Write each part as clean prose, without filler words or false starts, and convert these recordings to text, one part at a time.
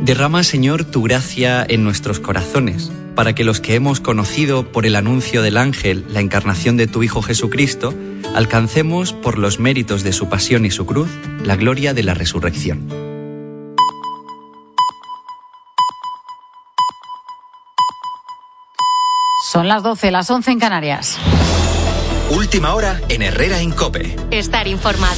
Derrama, Señor, tu gracia en nuestros corazones, para que los que hemos conocido por el anuncio del ángel la encarnación de tu Hijo Jesucristo, alcancemos, por los méritos de su pasión y su cruz, la gloria de la resurrección. Son las 12, las 11 en Canarias. Última hora en Herrera en COPE. Estar informado.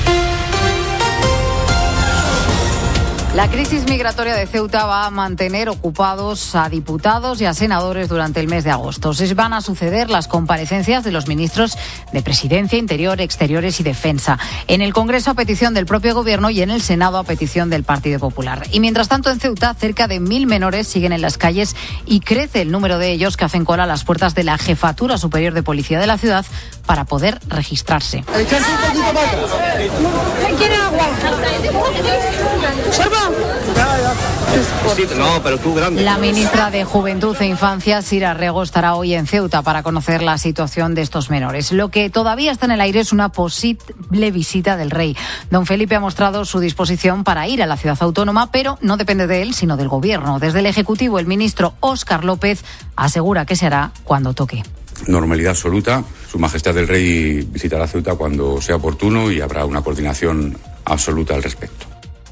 La crisis migratoria de Ceuta va a mantener ocupados a diputados y a senadores durante el mes de agosto. Se van a suceder las comparecencias de los ministros de Presidencia, Interior, Exteriores y Defensa. En el Congreso a petición del propio Gobierno y en el Senado a petición del Partido Popular. Y mientras tanto en Ceuta, cerca de 1.000 menores siguen en las calles y crece el número de ellos que hacen cola a las puertas de la Jefatura Superior de Policía de la ciudad para poder registrarse. ¿Quiere agua? La ministra de Juventud e Infancia, Sira Rego, estará hoy en Ceuta para conocer la situación de estos menores. Lo que todavía está en el aire es una posible visita del rey. Don Felipe ha mostrado su disposición para ir a la ciudad autónoma, pero no depende de él, sino del Gobierno. Desde el Ejecutivo, el ministro Óscar López asegura que se hará cuando toque. Normalidad absoluta. Su Majestad el Rey visitará Ceuta cuando sea oportuno y habrá una coordinación absoluta al respecto.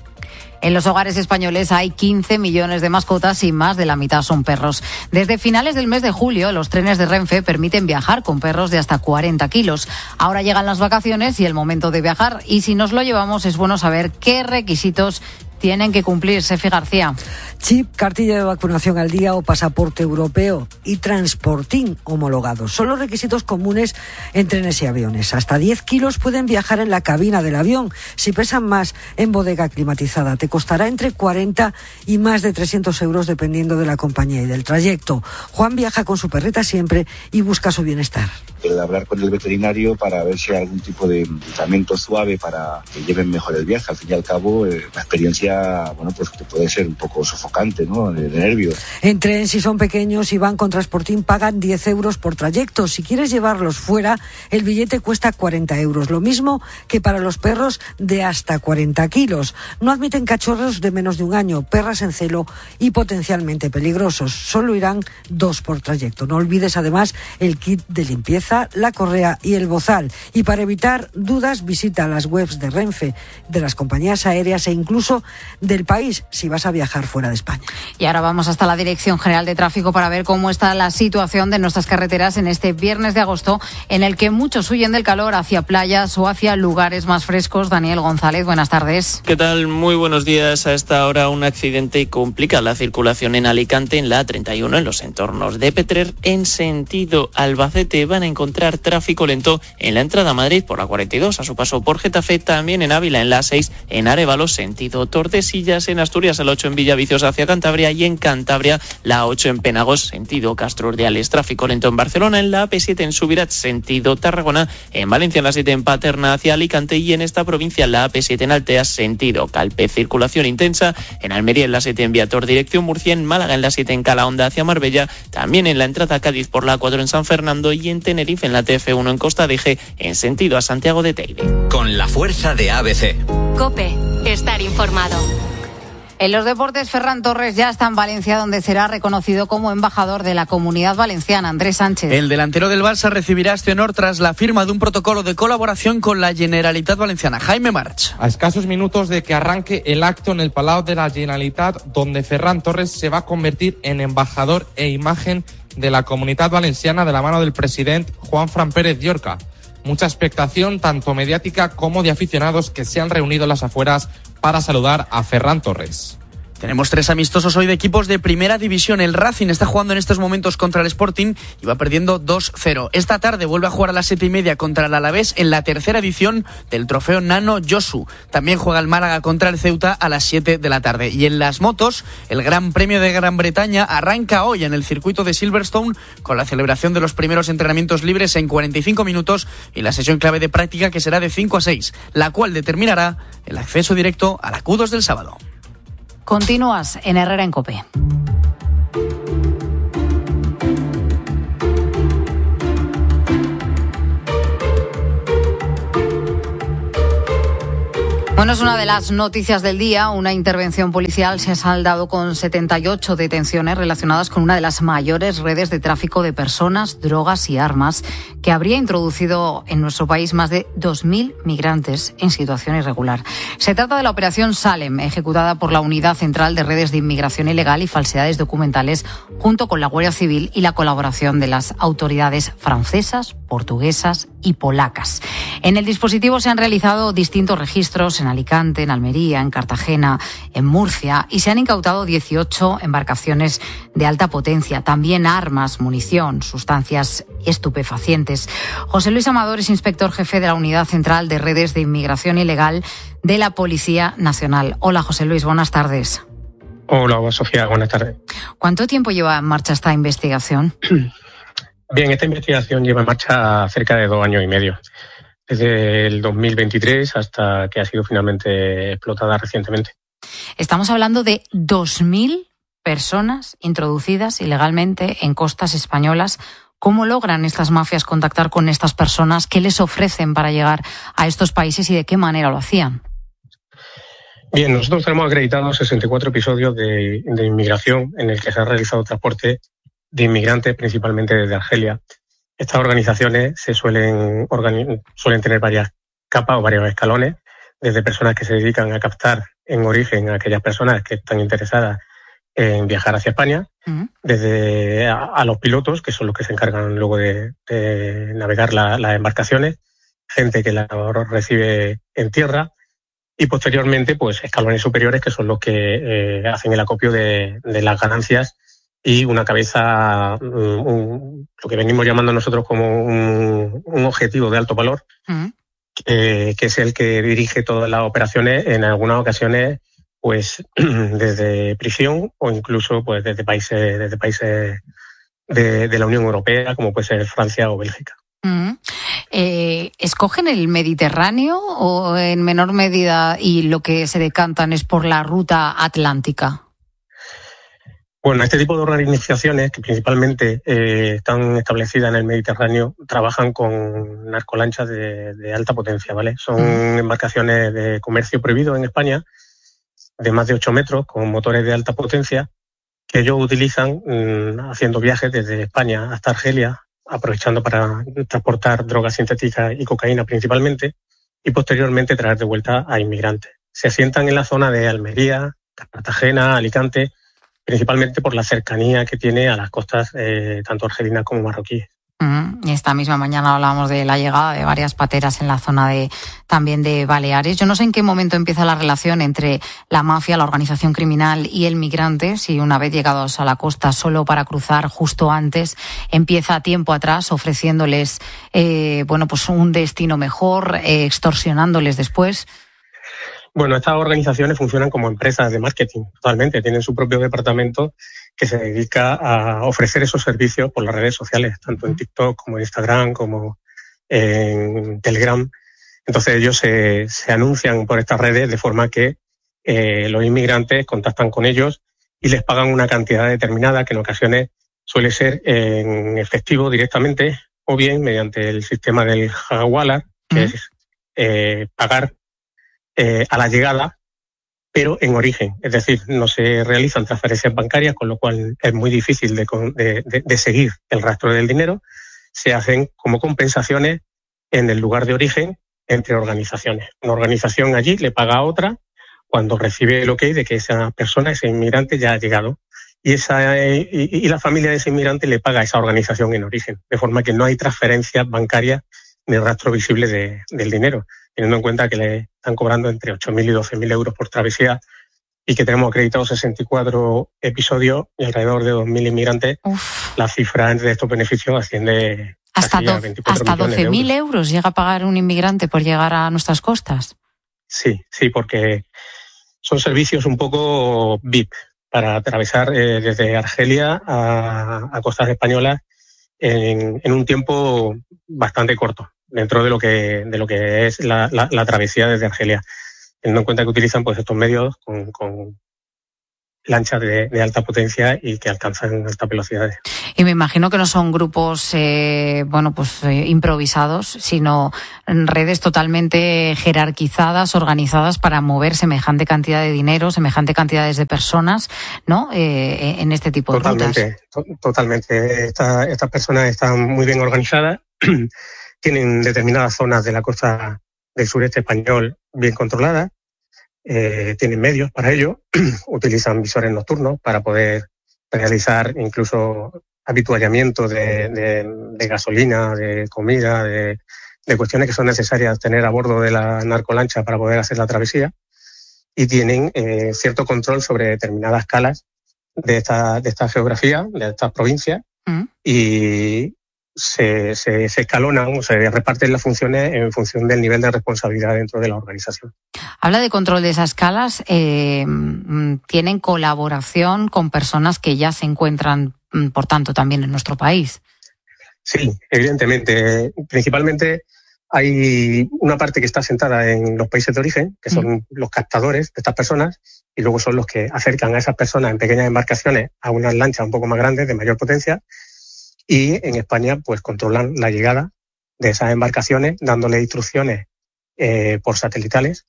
En los hogares españoles hay 15 millones de mascotas y más de la mitad son perros. Desde finales del mes de julio, los trenes de Renfe permiten viajar con perros de hasta 40 kilos. Ahora llegan las vacaciones y el momento de viajar. Y si nos lo llevamos, es bueno saber qué requisitos tienen que cumplir. Sefi García. Chip, cartilla de vacunación al día o pasaporte europeo y transportín homologados. Son los requisitos comunes en trenes y aviones. Hasta 10 kilos pueden viajar en la cabina del avión. Si pesan más, en bodega climatizada. Te costará entre 40 y más de 300 euros dependiendo de la compañía y del trayecto. Juan viaja con su perrita siempre y busca su bienestar. El hablar con el veterinario para ver si hay algún tipo de medicamento suave para que lleven mejor el viaje. Al fin y al cabo, la experiencia, pues que puede ser un poco sofocante, ¿no? De nervios. En tren, si son pequeños y van con transportín, pagan 10 euros por trayecto. Si quieres llevarlos fuera, el billete cuesta 40 euros. Lo mismo que para los perros de hasta 40 kilos. No admiten cachorros de menos de un año, perras en celo y potencialmente peligrosos. Solo irán 2 por trayecto. No olvides además el kit de limpieza, la correa y el bozal. Y para evitar dudas, visita las webs de Renfe, de las compañías aéreas e incluso del país si vas a viajar fuera de España. Y ahora vamos hasta la Dirección General de Tráfico para ver cómo está la situación de nuestras carreteras en este viernes de agosto, en el que muchos huyen del calor hacia playas o hacia lugares más frescos. Daniel González, buenas tardes. ¿Qué tal? Muy buenos días. A esta hora un accidente complica la circulación en Alicante, en la A31, en los entornos de Petrer, en sentido Albacete. Van a encontrar tráfico lento en la entrada a Madrid por la 42, a su paso por Getafe, también en Ávila, en la A6, en Arévalo, sentido Tordesillas, en Asturias, el 8 en Villaviciosa hacia Cantabria y en Cantabria, la 8 en Penagos, sentido Castro Urdiales. Tráfico lento en Barcelona, en la AP7 en Subirats, sentido Tarragona, en Valencia, en la 7 en Paterna hacia Alicante y en esta provincia, la AP7 en Alteas, sentido Calpe. Circulación intensa en Almería, en la 7 en Viator, dirección Murcia, en Málaga, en la 7 en Calahonda hacia Marbella, también en la entrada a Cádiz por la 4 en San Fernando y en Tenerife, en la TF1 en Costa de Eje, en sentido a Santiago de Teide. Con la fuerza de ABC. COPE, estar informado. En los deportes, Ferran Torres ya está en Valencia, donde será reconocido como embajador de la Comunidad Valenciana. Andrés Sánchez. El delantero del Barça recibirá este honor tras la firma de un protocolo de colaboración con la Generalitat Valenciana. Jaime March. A escasos minutos de que arranque el acto en el Palau de la Generalitat, donde Ferran Torres se va a convertir en embajador e imagen de la Comunidad Valenciana de la mano del presidente Juanfran Pérez Llorca. Mucha expectación, tanto mediática como de aficionados que se han reunido en las afueras para saludar a Ferran Torres. Tenemos 3 amistosos hoy de equipos de primera división. El Racing está jugando en estos momentos contra el Sporting y va perdiendo 2-0. Esta tarde vuelve a jugar a las 7:30 contra el Alavés en la tercera edición del trofeo Nano Josu. También juega el Málaga contra el Ceuta a las 7 de la tarde. Y en las motos, el Gran Premio de Gran Bretaña arranca hoy en el circuito de Silverstone con la celebración de los primeros entrenamientos libres en 45 minutos y la sesión clave de práctica que será de 5 a 6, la cual determinará el acceso directo a la Q2 del sábado. Continúas en Herrera en COPE. Bueno, es una de las noticias del día. Una intervención policial se ha saldado con 78 detenciones relacionadas con una de las mayores redes de tráfico de personas, drogas y armas que habría introducido en nuestro país más de 2.000 migrantes en situación irregular. Se trata de la Operación Salem, ejecutada por la Unidad Central de Redes de Inmigración Ilegal y Falsedades Documentales, junto con la Guardia Civil y la colaboración de las autoridades francesas, portuguesas y polacas. En el dispositivo se han realizado distintos registros en Alicante, en Almería, en Cartagena, en Murcia, y se han incautado 18 embarcaciones de alta potencia, también armas, munición, sustancias estupefacientes. José Luis Amador es inspector jefe de la Unidad Central de Redes de Inmigración Ilegal de la Policía Nacional. Hola, José Luis, buenas tardes. Hola, Sofía, buenas tardes. ¿Cuánto tiempo lleva en marcha esta investigación? Bien, esta investigación lleva en marcha cerca de 2 años y medio. Desde el 2023 hasta que ha sido finalmente explotada recientemente. Estamos hablando de 2.000 personas introducidas ilegalmente en costas españolas. ¿Cómo logran estas mafias contactar con estas personas? ¿Qué les ofrecen para llegar a estos países y de qué manera lo hacían? Bien, nosotros tenemos acreditados 64 episodios de inmigración en el que se ha realizado transporte de inmigrantes, principalmente desde Argelia. Estas organizaciones suelen tener varias capas o varios escalones, desde personas que se dedican a captar en origen a aquellas personas que están interesadas en viajar hacia España, desde a los pilotos, que son los que se encargan luego de navegar las embarcaciones, gente que la recibe en tierra, y posteriormente pues escalones superiores, que son los que hacen el acopio de las ganancias y una cabeza, lo que venimos llamando nosotros como un objetivo de alto valor, que es el que dirige todas las operaciones, en algunas ocasiones pues desde prisión o incluso pues desde países de la Unión Europea, como puede ser Francia o Bélgica. ¿Escogen el Mediterráneo o en menor medida y lo que se decantan es por la ruta atlántica? Bueno, este tipo de organizaciones, que principalmente están establecidas en el Mediterráneo, trabajan con narcolanchas de alta potencia, ¿vale? Son embarcaciones de comercio prohibido en España, de más de 8 metros, con motores de alta potencia, que ellos utilizan haciendo viajes desde España hasta Argelia, aprovechando para transportar drogas sintéticas y cocaína principalmente, y posteriormente traer de vuelta a inmigrantes. Se asientan en la zona de Almería, Cartagena, Alicante, principalmente por la cercanía que tiene a las costas tanto argelinas como marroquíes. Esta misma mañana hablábamos de la llegada de varias pateras en la zona también de Baleares. Yo no sé en qué momento empieza la relación entre la mafia, la organización criminal y el migrante, si una vez llegados a la costa solo para cruzar justo antes, empieza tiempo atrás ofreciéndoles pues un destino mejor, extorsionándoles después. Bueno, estas organizaciones funcionan como empresas de marketing, totalmente. Tienen su propio departamento que se dedica a ofrecer esos servicios por las redes sociales, tanto en TikTok como en Instagram, como en Telegram. Entonces ellos se anuncian por estas redes de forma que los inmigrantes contactan con ellos y les pagan una cantidad determinada, que en ocasiones suele ser en efectivo directamente o bien mediante el sistema del Hawala, que es pagar a la llegada, pero en origen. Es decir, no se realizan transferencias bancarias, con lo cual es muy difícil de seguir el rastro del dinero. Se hacen como compensaciones en el lugar de origen entre organizaciones. Una organización allí le paga a otra cuando recibe el ok de que esa persona, ese inmigrante, ya ha llegado. Y la familia de ese inmigrante le paga a esa organización en origen. De forma que no hay transferencias bancarias ni rastro visible del dinero, teniendo en cuenta que le están cobrando entre 8.000 y 12.000 euros por travesía y que tenemos acreditados 64 episodios y alrededor de 2.000 inmigrantes. La cifra de estos beneficios asciende hasta 12.000 euros llega a pagar un inmigrante por llegar a nuestras costas. Sí, porque son servicios un poco VIP para atravesar desde Argelia a costas españolas en un tiempo bastante corto, dentro de lo que es la travesía desde Argelia, teniendo en cuenta que utilizan pues estos medios con lanchas de alta potencia y que alcanzan altas velocidades. Y me imagino que no son grupos improvisados, sino redes totalmente jerarquizadas, organizadas para mover semejante cantidad de dinero, semejante cantidades de personas, ¿no? En este tipo de rutas. Totalmente. Estas personas están muy bien organizadas, tienen determinadas zonas de la costa del sureste español bien controladas, tienen medios para ello, utilizan visores nocturnos para poder realizar incluso habituallamiento de gasolina, de comida, de cuestiones que son necesarias tener a bordo de la narcolancha para poder hacer la travesía, y tienen cierto control sobre determinadas escalas de esta geografía, de estas provincias, y se escalonan o se reparten las funciones en función del nivel de responsabilidad dentro de la organización. Habla de control de esas escalas. ¿Tienen colaboración con personas que ya se encuentran, por tanto, también en nuestro país? Sí, evidentemente. Principalmente hay una parte que está asentada en los países de origen, que son los captadores de estas personas, y luego son los que acercan a esas personas en pequeñas embarcaciones a unas lanchas un poco más grandes, de mayor potencia, y en España pues controlan la llegada de esas embarcaciones, dándole instrucciones por satelitales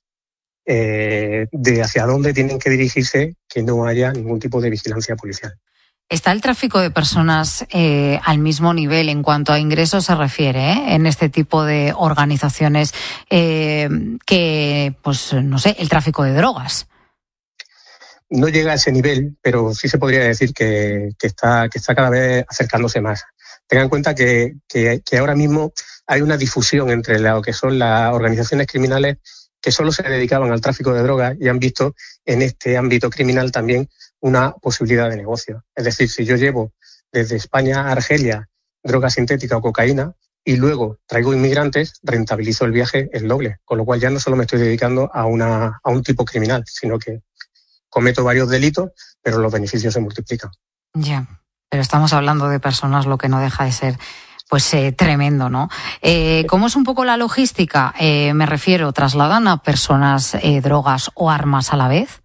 de hacia dónde tienen que dirigirse, que no haya ningún tipo de vigilancia policial. ¿Está el tráfico de personas al mismo nivel en cuanto a ingresos se refiere, en este tipo de organizaciones que, pues no sé, el tráfico de drogas? No llega a ese nivel, pero sí se podría decir que está cada vez acercándose más. Tengan en cuenta que ahora mismo hay una difusión entre lo que son las organizaciones criminales que solo se dedicaban al tráfico de drogas y han visto en este ámbito criminal también una posibilidad de negocio. Es decir, si yo llevo desde España a Argelia droga sintética o cocaína y luego traigo inmigrantes, rentabilizo el viaje el doble. Con lo cual ya no solo me estoy dedicando a un tipo criminal, sino que cometo varios delitos, pero los beneficios se multiplican. Ya, pero estamos hablando de personas, lo que no deja de ser pues tremendo, ¿no? ¿Cómo es un poco la logística? Me refiero, ¿trasladan a personas drogas o armas a la vez?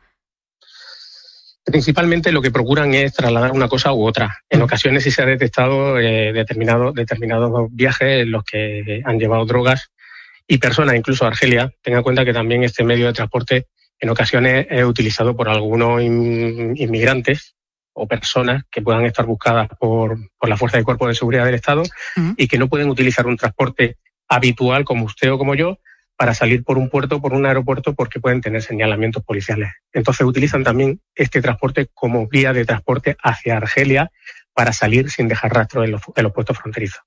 Principalmente lo que procuran es trasladar una cosa u otra. En ocasiones sí se ha detectado determinados viajes en los que han llevado drogas y personas, incluso a Argelia. Tenga en cuenta que también este medio de transporte en ocasiones es utilizado por algunos inmigrantes o personas que puedan estar buscadas por la Fuerza de Cuerpo de Seguridad del Estado y que no pueden utilizar un transporte habitual como usted o como yo para salir por un puerto, por un aeropuerto, porque pueden tener señalamientos policiales. Entonces utilizan también este transporte como vía de transporte hacia Argelia para salir sin dejar rastro en los puestos fronterizos.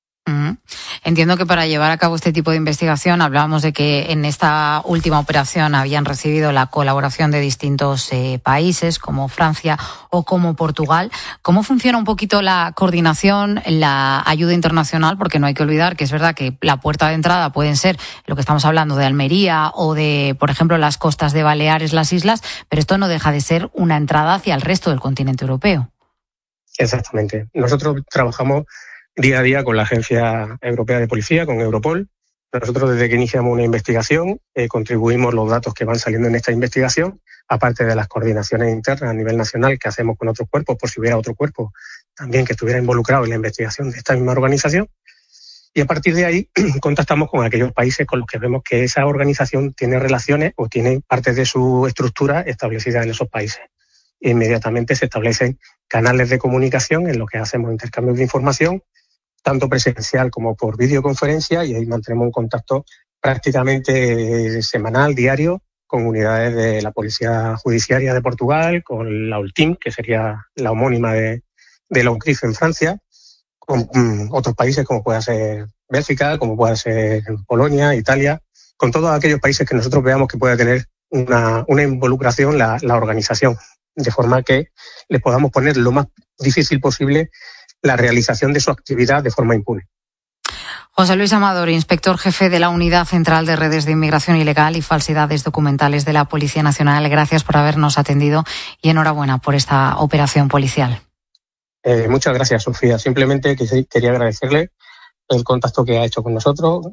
Entiendo que para llevar a cabo este tipo de investigación, hablábamos de que en esta última operación habían recibido la colaboración de distintos países como Francia o como Portugal. ¿Cómo funciona un poquito la coordinación, la ayuda internacional? Porque no hay que olvidar que es verdad que la puerta de entrada pueden ser lo que estamos hablando de Almería o de, por ejemplo, las costas de Baleares, las islas, pero esto no deja de ser una entrada hacia el resto del continente europeo. Exactamente. Nosotros trabajamos día a día con la Agencia Europea de Policía, con Europol. Nosotros desde que iniciamos una investigación contribuimos los datos que van saliendo en esta investigación, aparte de las coordinaciones internas a nivel nacional que hacemos con otros cuerpos, por si hubiera otro cuerpo también que estuviera involucrado en la investigación de esta misma organización. Y a partir de ahí contactamos con aquellos países con los que vemos que esa organización tiene relaciones o tiene parte de su estructura establecida en esos países. E inmediatamente se establecen canales de comunicación en los que hacemos intercambios de información, tanto presencial como por videoconferencia, y ahí mantenemos un contacto prácticamente semanal, diario, con unidades de la Policía Judiciaria de Portugal, con la ULTIM, que sería la homónima de la UNCRIF en Francia, con otros países como pueda ser Bélgica, como pueda ser Polonia, Italia, con todos aquellos países que nosotros veamos que pueda tener una involucración la organización, de forma que les podamos poner lo más difícil posible la realización de su actividad de forma impune. José Luis Amador, inspector jefe de la Unidad Central de Redes de Inmigración Ilegal y Falsedades Documentales de la Policía Nacional. Gracias por habernos atendido y enhorabuena por esta operación policial. Muchas gracias, Sofía. Simplemente quería agradecerle el contacto que ha hecho con nosotros,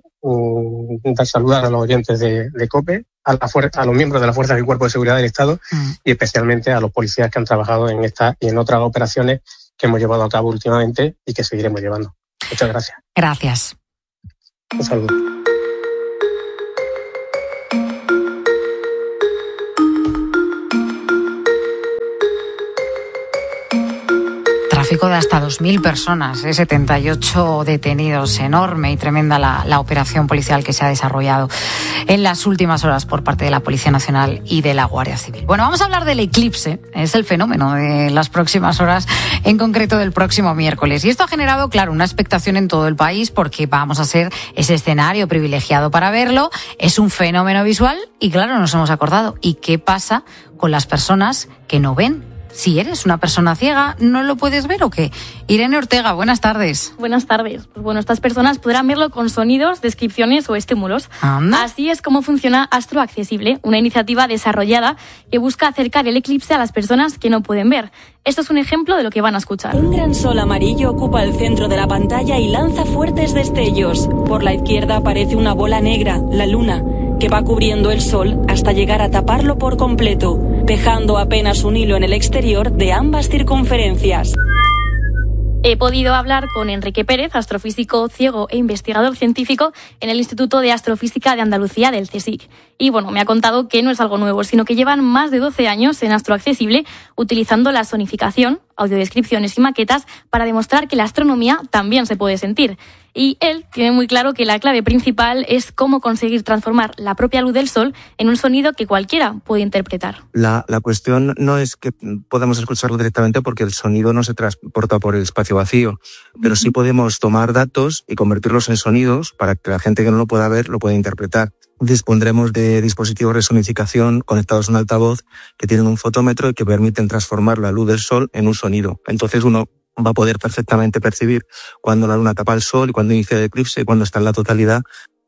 saludar a los oyentes de COPE, a los miembros de la Fuerza del Cuerpo de Seguridad del Estado y especialmente a los policías que han trabajado en esta y en otras operaciones que hemos llevado a cabo últimamente y que seguiremos llevando. Muchas gracias. Gracias. Un saludo. Tráfico de hasta 2.000 personas, 78 detenidos. Enorme y tremenda la operación policial que se ha desarrollado en las últimas horas por parte de la Policía Nacional y de la Guardia Civil. Bueno, vamos a hablar del eclipse. Es el fenómeno de las próximas horas, en concreto del próximo miércoles. Y esto ha generado, claro, una expectación en todo el país porque vamos a ser ese escenario privilegiado para verlo. Es un fenómeno visual y, claro, nos hemos acordado. ¿Y qué pasa con las personas que no ven? Si eres una persona ciega, ¿no lo puedes ver o qué? Irene Ortega, buenas tardes. Buenas tardes. Pues bueno, estas personas podrán verlo con sonidos, descripciones o estímulos. ¿Anda? Así es como funciona Astro Accesible, una iniciativa desarrollada que busca acercar el eclipse a las personas que no pueden ver. Esto es un ejemplo de lo que van a escuchar. Un gran sol amarillo ocupa el centro de la pantalla y lanza fuertes destellos. Por la izquierda aparece una bola negra, la luna, que va cubriendo el sol hasta llegar a taparlo por completo, dejando apenas un hilo en el exterior de ambas circunferencias. He podido hablar con Enrique Pérez, astrofísico ciego e investigador científico en el Instituto de Astrofísica de Andalucía del CSIC. Y bueno, me ha contado que no es algo nuevo, sino que llevan más de 12 años en Astro Accesible utilizando la sonificación, audiodescripciones y maquetas para demostrar que la astronomía también se puede sentir. Y él tiene muy claro que la clave principal es cómo conseguir transformar la propia luz del sol en un sonido que cualquiera puede interpretar. La cuestión no es que podamos escucharlo directamente porque el sonido no se transporta por el espacio vacío, pero sí podemos tomar datos y convertirlos en sonidos para que la gente que no lo pueda ver lo pueda interpretar. Dispondremos de dispositivos de sonificación conectados a un altavoz que tienen un fotómetro y que permiten transformar la luz del sol en un sonido. Entonces uno va a poder perfectamente percibir cuando la luna tapa el sol y cuando inicia el eclipse y cuando está en la totalidad.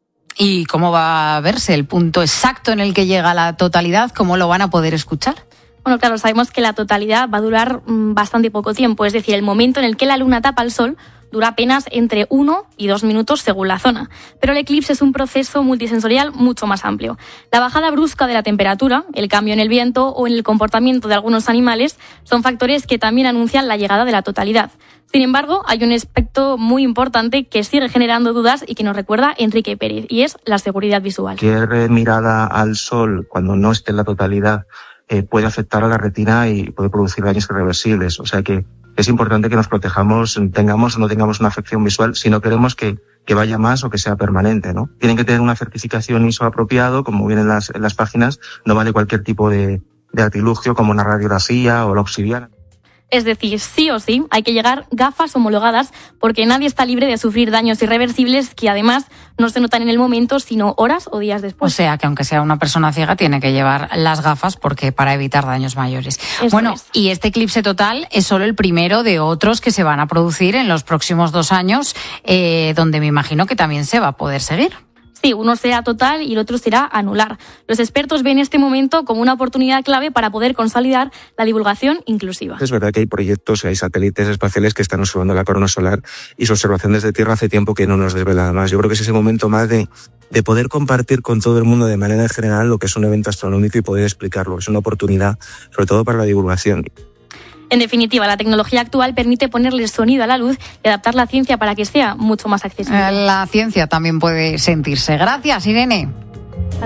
¿Y cómo va a verse el punto exacto en el que llega la totalidad? ¿Cómo lo van a poder escuchar? Bueno, claro, sabemos que la totalidad va a durar bastante poco tiempo, es decir, el momento en el que la luna tapa el sol dura apenas entre 1 y 2 minutos según la zona. Pero el eclipse es un proceso multisensorial mucho más amplio. La bajada brusca de la temperatura, el cambio en el viento o en el comportamiento de algunos animales son factores que también anuncian la llegada de la totalidad. Sin embargo, hay un aspecto muy importante que sigue generando dudas y que nos recuerda Enrique Pérez, y es la seguridad visual. Cualquier mirada al sol cuando no esté en la totalidad puede afectar a la retina y puede producir daños irreversibles. O sea que es importante que nos protejamos, tengamos o no tengamos una afección visual, si no queremos que vaya más o que sea permanente, ¿no? Tienen que tener una certificación ISO apropiado, como viene en las páginas, no vale cualquier tipo de artilugio como una radiografía o la obsidiana. Es decir, sí o sí, hay que llevar gafas homologadas porque nadie está libre de sufrir daños irreversibles que además no se notan en el momento, sino horas o días después. O sea, que aunque sea una persona ciega, tiene que llevar las gafas porque para evitar daños mayores. Bueno, y este eclipse total es solo el primero de otros que se van a producir en los próximos 2 años, donde me imagino que también se va a poder seguir. Sí, uno será total y el otro será anular. Los expertos ven este momento como una oportunidad clave para poder consolidar la divulgación inclusiva. Es verdad que hay proyectos, hay satélites espaciales que están observando la corona solar y su observación desde Tierra hace tiempo que no nos desvela nada más. Yo creo que es ese momento más de poder compartir con todo el mundo de manera general lo que es un evento astronómico y poder explicarlo. Es una oportunidad, sobre todo para la divulgación. En definitiva, la tecnología actual permite ponerle sonido a la luz y adaptar la ciencia para que sea mucho más accesible. La ciencia también puede sentirse. Gracias, Irene. A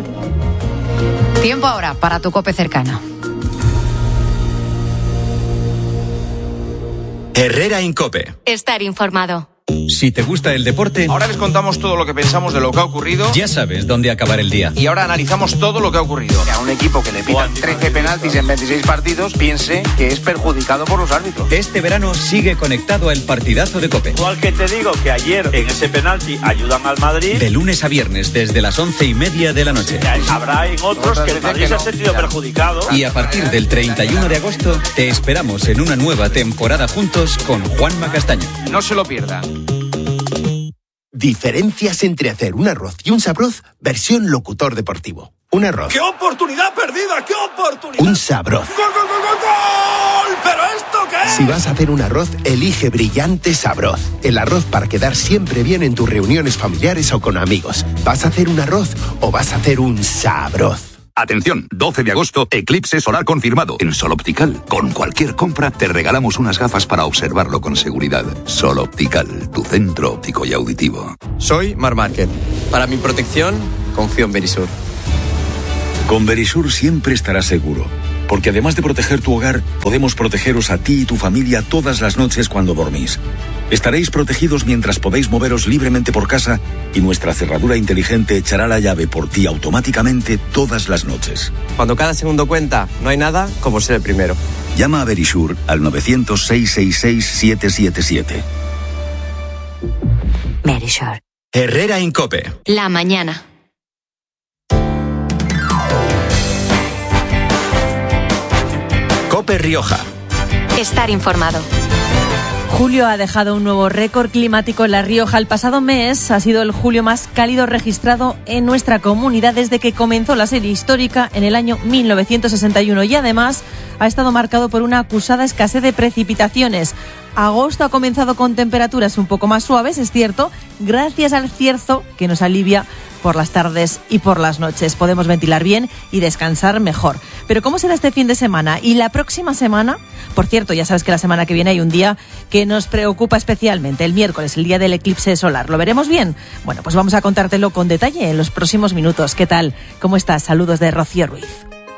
ti. Tiempo ahora para tu COPE cercana. Herrera Incope. Estar informado. Si te gusta el deporte, ahora les contamos todo lo que pensamos de lo que ha ocurrido. Ya sabes dónde acabar el día. Y ahora analizamos todo lo que ha ocurrido. Que a un equipo que le pitan 13 penaltis en 26 partidos piense que es perjudicado por los árbitros. Este verano sigue conectado al partidazo de COPE. Igual que te digo que ayer en ese penalti ayudan al Madrid. De lunes a viernes desde las 11:30 de la noche. Habrá en otros que el Madrid se ha sentido perjudicado. Y a partir del 31 de agosto te esperamos en una nueva temporada juntos con Juanma Castaño. No se lo pierdan. Diferencias entre hacer un arroz y un sabroz, versión locutor deportivo. Un arroz. ¡Qué oportunidad perdida! ¡Qué oportunidad! Un sabroz. ¡Gol, gol, gol, gol, gol! ¿Pero esto qué es? Si vas a hacer un arroz, elige Brillante Sabroz. El arroz para quedar siempre bien en tus reuniones familiares o con amigos. ¿Vas a hacer un arroz o vas a hacer un sabroz? Atención, 12 de agosto, eclipse solar confirmado. En Sol Optical, con cualquier compra, te regalamos unas gafas para observarlo con seguridad. Sol Optical, tu centro óptico y auditivo. Soy Mar Márquez. Para mi protección, confío en Verisur. Con Verisur siempre estarás seguro. Porque además de proteger tu hogar, podemos protegeros a ti y tu familia todas las noches cuando dormís. Estaréis protegidos mientras podéis moveros libremente por casa y nuestra cerradura inteligente echará la llave por ti automáticamente todas las noches. Cuando cada segundo cuenta, no hay nada como ser el primero. Llama a Verisur al 900-666-777. Verisur. Herrera en COPE. La mañana. COPE Rioja. Estar informado. Julio ha dejado un nuevo récord climático en La Rioja. El pasado mes ha sido el julio más cálido registrado en nuestra comunidad desde que comenzó la serie histórica en el año 1961 y además ha estado marcado por una acusada escasez de precipitaciones. Agosto ha comenzado con temperaturas un poco más suaves, es cierto, gracias al cierzo que nos alivia por las tardes y por las noches. Podemos ventilar bien y descansar mejor. Pero ¿cómo será este fin de semana? ¿Y la próxima semana? Por cierto, ya sabes que la semana que viene hay un día que nos preocupa especialmente, el miércoles, el día del eclipse solar. ¿Lo veremos bien? Bueno, pues vamos a contártelo con detalle en los próximos minutos. ¿Qué tal? ¿Cómo estás? Saludos de Rocío Ruiz.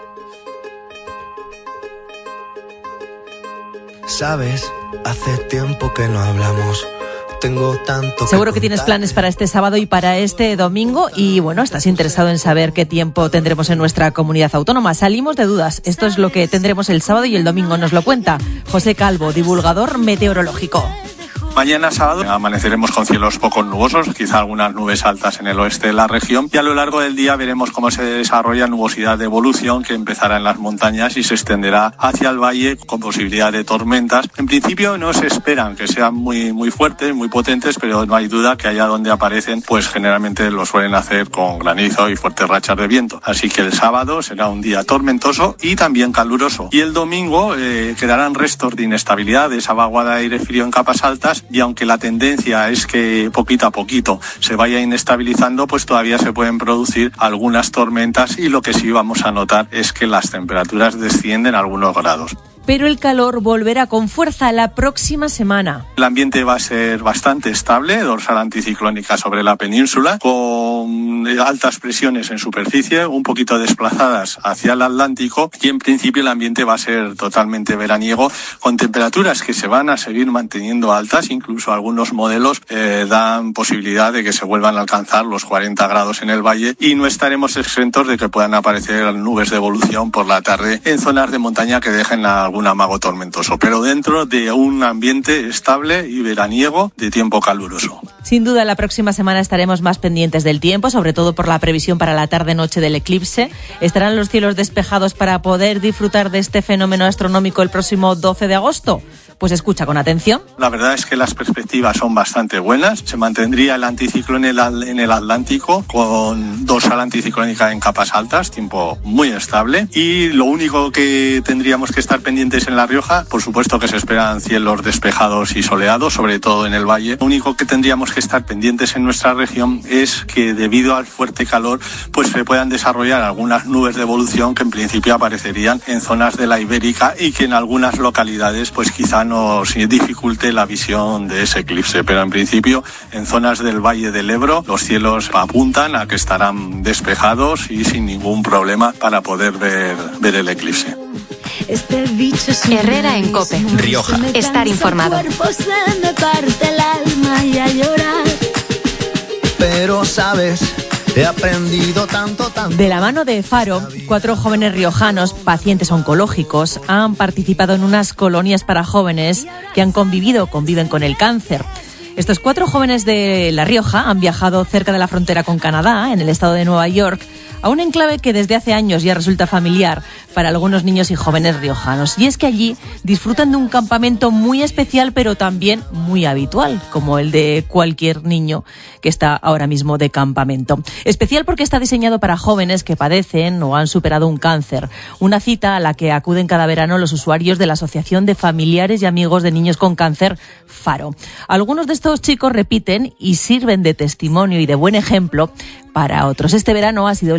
Sabes, hace tiempo que no hablamos. Tengo tanto. Seguro que tienes planes para este sábado y para este domingo y bueno, estás interesado en saber qué tiempo tendremos en nuestra comunidad autónoma. Salimos de dudas. Esto es lo que tendremos el sábado y el domingo. Nos lo cuenta José Calvo, divulgador meteorológico. Mañana sábado amaneceremos con cielos poco nubosos, quizá algunas nubes altas en el oeste de la región, y a lo largo del día veremos cómo se desarrolla nubosidad de evolución que empezará en las montañas y se extenderá hacia el valle con posibilidad de tormentas. En principio no se esperan que sean muy fuertes, muy potentes, pero no hay duda que allá donde aparecen, pues generalmente lo suelen hacer con granizo y fuertes rachas de viento. Así que el sábado será un día tormentoso y también caluroso. Y el domingo quedarán restos de inestabilidad, de esa vaguada de aire frío en capas altas, y aunque la tendencia es que poquito a poquito se vaya inestabilizando, pues todavía se pueden producir algunas tormentas y lo que sí vamos a notar es que las temperaturas descienden algunos grados. Pero el calor volverá con fuerza la próxima semana. El ambiente va a ser bastante estable, dorsal anticiclónica sobre la península, con altas presiones en superficie, un poquito desplazadas hacia el Atlántico, y en principio el ambiente va a ser totalmente veraniego, con temperaturas que se van a seguir manteniendo altas, incluso algunos modelos dan posibilidad de que se vuelvan a alcanzar los 40 grados en el valle, y no estaremos exentos de que puedan aparecer nubes de evolución por la tarde en zonas de montaña que dejen algún amago tormentoso, pero dentro de un ambiente estable y veraniego de tiempo caluroso. Sin duda, la próxima semana estaremos más pendientes del tiempo, sobre todo por la previsión para la tarde-noche del eclipse. ¿Estarán los cielos despejados para poder disfrutar de este fenómeno astronómico el próximo 12 de agosto? Pues escucha con atención. La verdad es que las perspectivas son bastante buenas. Se mantendría el anticiclón en el Atlántico con dorsal anticiclónica en capas altas, tiempo muy estable. Y lo único que tendríamos que estar pendientes en La Rioja, por supuesto que se esperan cielos despejados y soleados, sobre todo en el valle. Lo único que tendríamos que estar pendientes en nuestra región es que debido al fuerte calor, pues se puedan desarrollar algunas nubes de evolución que en principio aparecerían en zonas de la Ibérica y que en algunas localidades pues quizá nos dificulte la visión de ese eclipse, pero en principio en zonas del Valle del Ebro los cielos apuntan a que estarán despejados y sin ningún problema para poder ver el eclipse. Herrera en COPE. Rioja. Estar informado. Pero sabes, he aprendido tanto. De la mano de Faro, 4 jóvenes riojanos, pacientes oncológicos, han participado en unas colonias para jóvenes que conviven con el cáncer. Estos 4 jóvenes de La Rioja han viajado cerca de la frontera con Canadá, en el estado de Nueva York, a un enclave que desde hace años ya resulta familiar para algunos niños y jóvenes riojanos. Y es que allí disfrutan de un campamento muy especial, pero también muy habitual, como el de cualquier niño que está ahora mismo de campamento. Especial porque está diseñado para jóvenes que padecen o han superado un cáncer. Una cita a la que acuden cada verano los usuarios de la Asociación de Familiares y Amigos de Niños con Cáncer, Faro. Algunos de estos chicos repiten y sirven de testimonio y de buen ejemplo para otros. Este verano ha sido el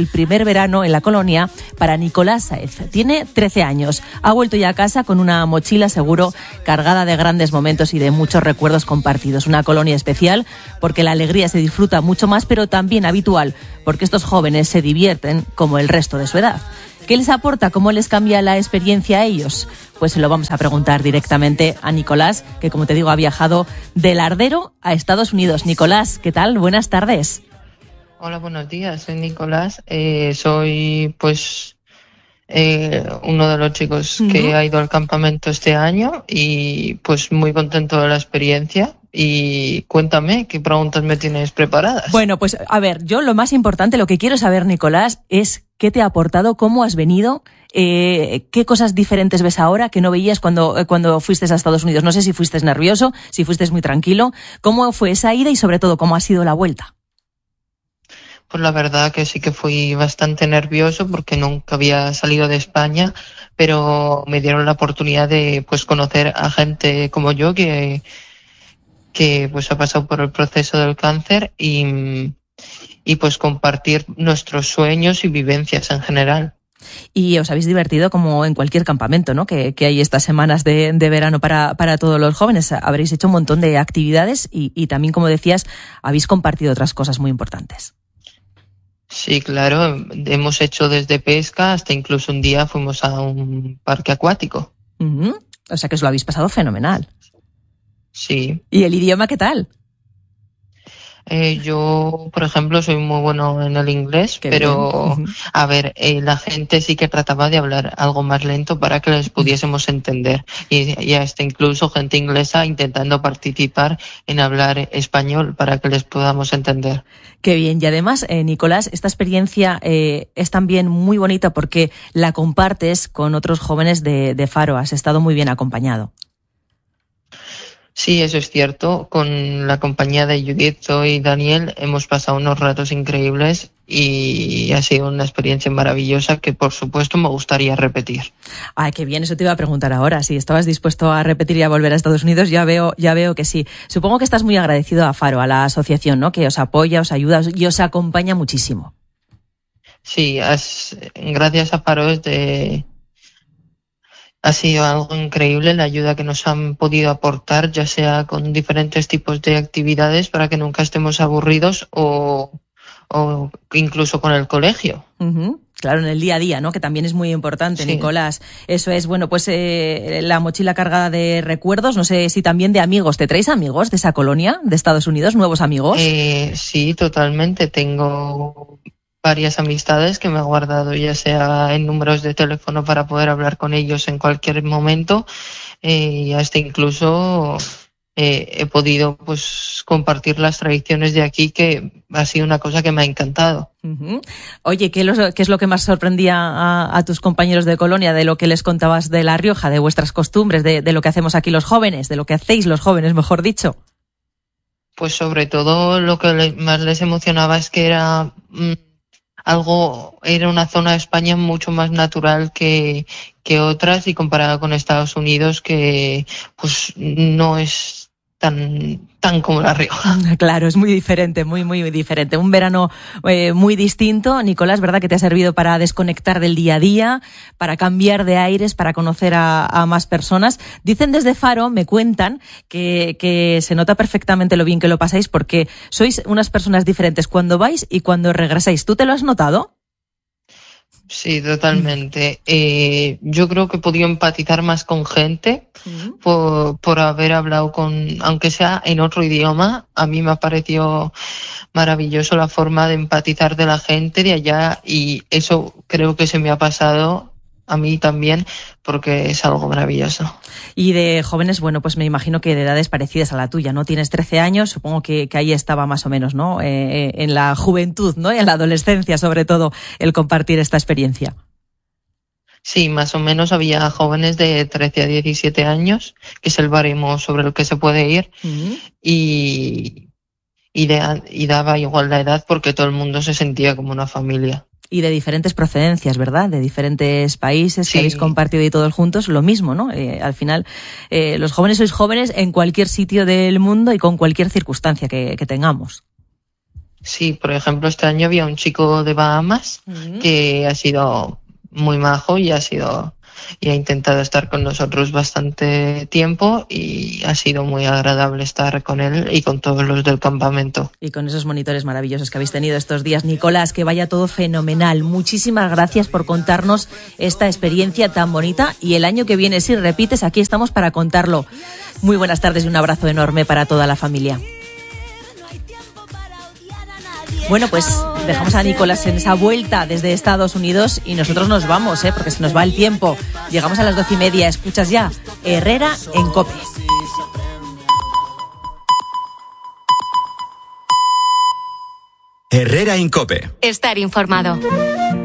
primer verano en la colonia para Nicolás Saez. Tiene 13 años. Ha vuelto ya a casa con una mochila seguro cargada de grandes momentos y de muchos recuerdos compartidos. Una colonia especial porque la alegría se disfruta mucho más, pero también habitual porque estos jóvenes se divierten como el resto de su edad. ¿Qué les aporta? ¿Cómo les cambia la experiencia a ellos? Pues se lo vamos a preguntar directamente a Nicolás, que como te digo ha viajado de Lardero a Estados Unidos. Nicolás, ¿qué tal? Buenas tardes. Hola, buenos días. Soy Nicolás. Soy uno de los chicos que ha ido al campamento este año y pues muy contento de la experiencia. Y cuéntame, ¿qué preguntas me tienes preparadas? Bueno, pues a ver, yo lo más importante, lo que quiero saber, Nicolás, es qué te ha aportado, cómo has venido, qué cosas diferentes ves ahora que no veías cuando fuiste a Estados Unidos. No sé si fuiste nervioso, si fuiste muy tranquilo. ¿Cómo fue esa ida y sobre todo cómo ha sido la vuelta? Pues la verdad que sí que fui bastante nervioso porque nunca había salido de España, pero me dieron la oportunidad de pues conocer a gente como yo que pues ha pasado por el proceso del cáncer y pues compartir nuestros sueños y vivencias en general. Y os habéis divertido como en cualquier campamento, ¿no? Que hay estas semanas de verano para todos los jóvenes. Habréis hecho un montón de actividades y también, como decías, habéis compartido otras cosas muy importantes. Sí, claro. Hemos hecho desde pesca hasta incluso un día fuimos a un parque acuático. O sea que os lo habéis pasado fenomenal. Sí. ¿Y el idioma qué tal? Yo, por ejemplo, soy muy bueno en el inglés, pero a ver, la gente sí que trataba de hablar algo más lento para que les pudiésemos entender. Y hasta incluso gente inglesa intentando participar en hablar español para que les podamos entender. Qué bien. Y además, Nicolás, esta experiencia es también muy bonita porque la compartes con otros jóvenes de Faro. Has estado muy bien acompañado. Sí, eso es cierto. Con la compañía de Judith, Zoe y Daniel hemos pasado unos ratos increíbles y ha sido una experiencia maravillosa que, por supuesto, me gustaría repetir. Ay, qué bien, eso te iba a preguntar ahora. Si estabas dispuesto a repetir y a volver a Estados Unidos, ya veo que sí. Supongo que estás muy agradecido a Faro, a la asociación, ¿no? Que os apoya, os ayuda y os acompaña muchísimo. Sí, gracias a Faro ha sido algo increíble la ayuda que nos han podido aportar, ya sea con diferentes tipos de actividades para que nunca estemos aburridos o incluso con el colegio. Claro, en el día a día, ¿no? Que también es muy importante, sí. Nicolás. Eso es, bueno, pues la mochila cargada de recuerdos, no sé si también de amigos. ¿Te traes amigos de esa colonia, de Estados Unidos, nuevos amigos? Sí, totalmente. Tengo varias amistades que me he guardado, ya sea en números de teléfono para poder hablar con ellos en cualquier momento, y hasta incluso he podido pues compartir las tradiciones de aquí, que ha sido una cosa que me ha encantado. Oye, ¿qué es lo que más sorprendía a tus compañeros de colonia de lo que les contabas de La Rioja, de vuestras costumbres, de lo que hacemos aquí los jóvenes, de lo que hacéis los jóvenes, mejor dicho? Pues sobre todo lo que más les emocionaba es que era una zona de España mucho más natural que otras, y comparada con Estados Unidos, que pues no es tan como La Rioja. Claro, es muy diferente, muy, muy diferente. Un verano muy distinto. Nicolás, ¿verdad que te ha servido para desconectar del día a día, para cambiar de aires, para conocer a más personas? Dicen desde Faro, me cuentan, que se nota perfectamente lo bien que lo pasáis porque sois unas personas diferentes cuando vais y cuando regresáis. ¿Tú te lo has notado? Sí, totalmente. Yo creo que he podido empatizar más con gente por haber hablado aunque sea en otro idioma. A mí me ha parecido maravilloso la forma de empatizar de la gente de allá, y eso creo que se me ha pasado a mí también, porque es algo maravilloso. Y de jóvenes, bueno, pues me imagino que de edades parecidas a la tuya, ¿no? Tienes 13 años, supongo que ahí estaba más o menos, ¿no? En la juventud, ¿no? Y en la adolescencia, sobre todo, el compartir esta experiencia. Sí, más o menos había jóvenes de 13 a 17 años, que es el baremo sobre el que se puede ir, y daba igual la edad porque todo el mundo se sentía como una familia. Y de diferentes procedencias, ¿verdad? De diferentes países, sí, que habéis compartido y todos juntos, lo mismo, ¿no? Al final, los jóvenes sois jóvenes en cualquier sitio del mundo y con cualquier circunstancia que tengamos. Sí, por ejemplo, este año había un chico de Bahamas que ha sido muy majo y ha intentado estar con nosotros bastante tiempo y ha sido muy agradable estar con él y con todos los del campamento. Y con esos monitores maravillosos que habéis tenido estos días. Nicolás, que vaya todo fenomenal. Muchísimas gracias por contarnos esta experiencia tan bonita y el año que viene, si repites, aquí estamos para contarlo. Muy buenas tardes y un abrazo enorme para toda la familia. Bueno, pues dejamos a Nicolás en esa vuelta desde Estados Unidos y nosotros nos vamos, porque se nos va el tiempo. Llegamos a las 12:30. Escuchas ya Herrera en COPE. Herrera en COPE. Estar informado.